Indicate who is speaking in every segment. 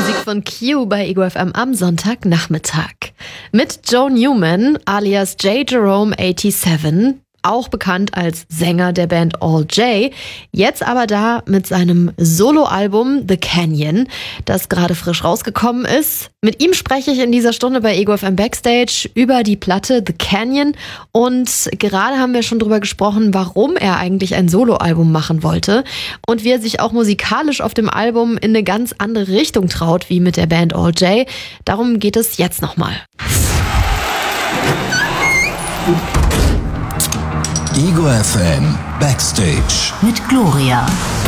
Speaker 1: Musik von Q bei Ego FM am Sonntagnachmittag. Mit Joe Newman alias J. Jerome 87, auch bekannt als Sänger der Band All J, jetzt aber da mit seinem Soloalbum The Canyon, das gerade frisch rausgekommen ist. Mit ihm spreche ich in dieser Stunde bei Ego FM Backstage über die Platte The Canyon und gerade haben wir schon drüber gesprochen, warum er eigentlich ein Soloalbum machen wollte und wie er sich auch musikalisch auf dem Album in eine ganz andere Richtung traut, wie mit der Band All J. Darum geht es jetzt nochmal.
Speaker 2: Ego FM Backstage
Speaker 3: mit Gloria.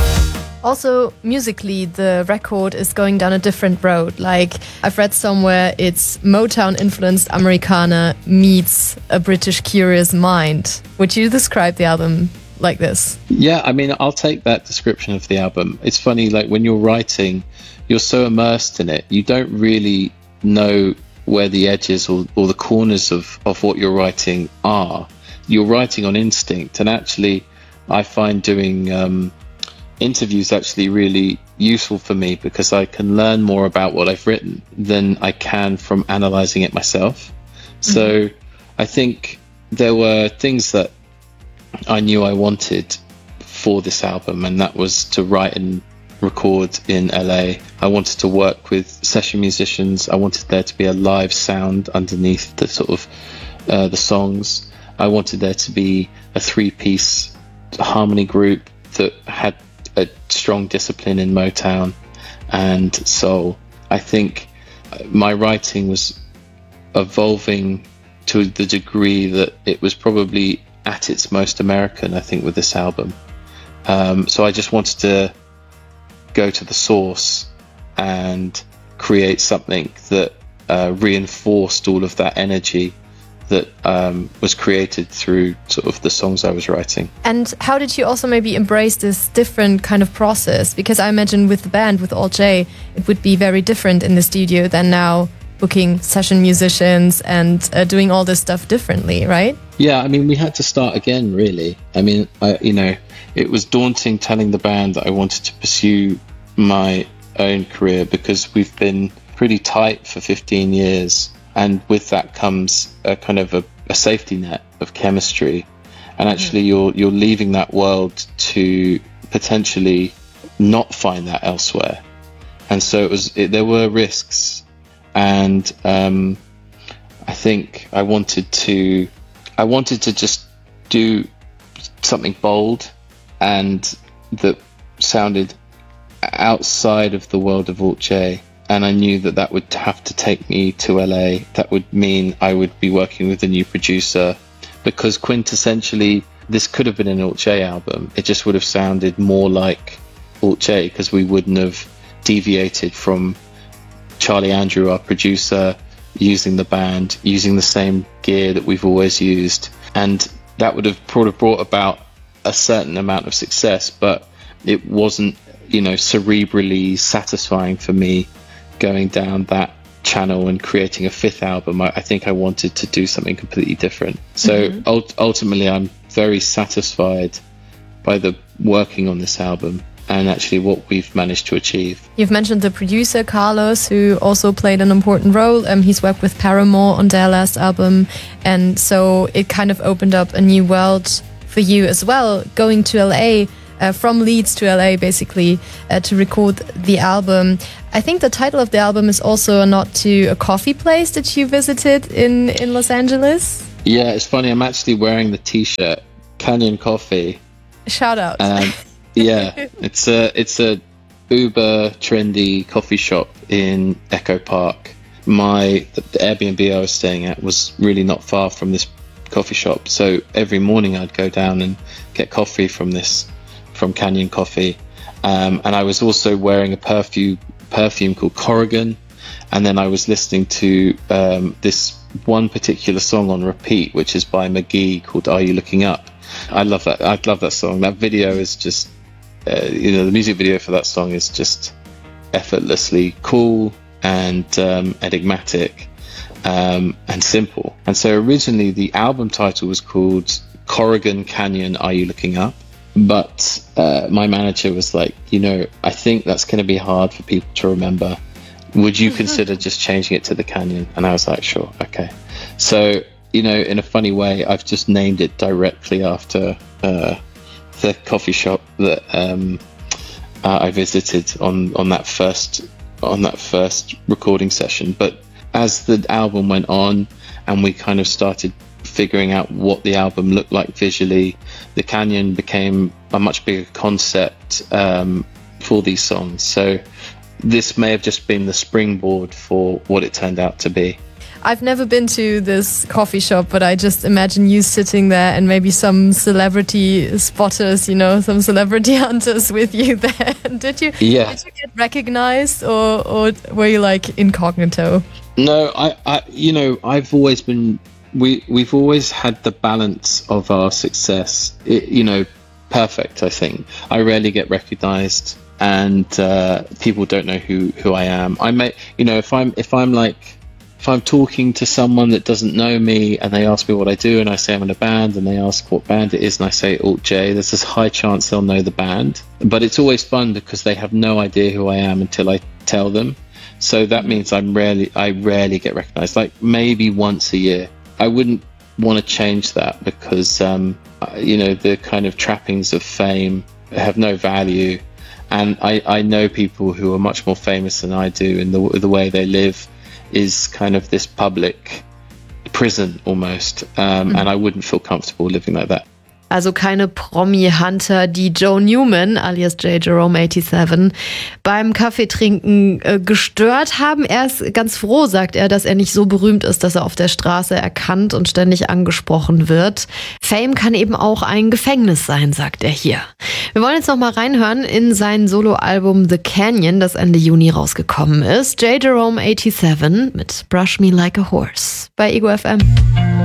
Speaker 1: Also, musically, the record is going down a different road. Like, I've read somewhere it's Motown-influenced Americana meets a British Curious Mind. Would you describe the album like this?
Speaker 4: Yeah, I mean, I'll take that description of the album. It's funny, like, when you're writing, you're so immersed in it, you don't really know where the edges or the corners of what you're writing are. You're writing on instinct, and actually I find doing interviews actually really useful for me because I can learn more about what I've written than I can from analysing it myself. So I think there were things that I knew I wanted for this album, and that was to write and record in LA. I wanted to work with session musicians. I wanted there to be a live sound underneath the sort of the songs. I wanted there to be a three-piece harmony group that had a strong discipline in Motown and soul. I think my writing was evolving to the degree that it was probably at its most American, I think, with this album. So I just wanted to go to the source and create something that reinforced all of that energy that was created through sort of the songs I was writing.
Speaker 1: And how did you also maybe embrace this different kind of process? Because I imagine with the band, with All J, it would be very different in the studio than now booking session musicians and doing all this stuff differently, right?
Speaker 4: Yeah, I mean, we had to start again, really. I mean, it was daunting telling the band that I wanted to pursue my own career because we've been pretty tight for 15 years. And with that comes a kind of a safety net of chemistry. And actually you're leaving that world to potentially not find that elsewhere. And so there were risks. And I think I wanted to just do something bold and that sounded outside of the world of Alt J. And I knew that would have to take me to LA. That would mean I would be working with a new producer because quintessentially this could have been an Alt J album. It just would have sounded more like Alt J because we wouldn't have deviated from Charlie Andrew, our producer, using the band, using the same gear that we've always used. And that would have brought about a certain amount of success, but it wasn't, cerebrally satisfying for me going down that channel and creating a fifth album. I think I wanted to do something completely different. So ultimately I'm very satisfied by the working on this album and actually what we've managed to achieve.
Speaker 1: You've mentioned the producer Carlos, who also played an important role. He's worked with Paramore on their last album, and so it kind of opened up a new world for you as well, going to LA, from Leeds to LA basically, to record the album. I think the title of the album is also a nod to a coffee place that you visited in Los Angeles.
Speaker 4: Yeah, it's funny, I'm actually wearing the t-shirt Canyon Coffee.
Speaker 1: Shout out.
Speaker 4: Yeah, it's a uber trendy coffee shop in Echo Park. The Airbnb I was staying at was really not far from this coffee shop, so every morning I'd go down and get coffee from Canyon Coffee, and I was also wearing a perfume called Corrigan, and then I was listening to this one particular song on repeat, which is by McGee, called Are You Looking Up? I love that song. That video is just the music video for that song is just effortlessly cool and enigmatic and simple. And so originally the album title was called Corrigan Canyon Are You Looking Up? But my manager was like, I think that's going to be hard for people to remember. Would you consider just changing it to The Canyon? And I was like, sure, okay. So, you know, in a funny way, I've just named it directly after the coffee shop that I visited on that first recording session. But as the album went on and we kind of started figuring out what the album looked like visually, The Canyon became a much bigger concept for these songs. So this may have just been the springboard for what it turned out to be.
Speaker 3: I've never been to this coffee shop, but I just imagine you sitting there and maybe some celebrity spotters, you know, some celebrity hunters with you there. Did you get recognized or were you like incognito?
Speaker 4: No, I you know, I've always been, we've always had the balance of our success, you know, perfect, I think. I rarely get recognized and people don't know who I am. I may, you know, if I'm talking to someone that doesn't know me and they ask me what I do and I say I'm in a band and they ask what band it is and I say Alt J, there's this high chance they'll know the band. But it's always fun because they have no idea who I am until I tell them. So that means I rarely get recognized, like maybe once a year. I wouldn't want to change that because, you know, the kind of trappings of fame have no value. And I know people who are much more famous than I do, and the way they live is kind of this public prison almost. And I wouldn't feel comfortable living like that.
Speaker 1: Also keine Promi-Hunter, die Joe Newman, alias J. Jerome 87, beim Kaffeetrinken gestört haben. Er ist ganz froh, sagt er, dass er nicht so berühmt ist, dass er auf der Straße erkannt und ständig angesprochen wird. Fame kann eben auch ein Gefängnis sein, sagt er hier. Wir wollen jetzt noch mal reinhören in sein Soloalbum The Canyon, das Ende Juni rausgekommen ist. J. Jerome 87 mit Brush Me Like a Horse bei Ego FM.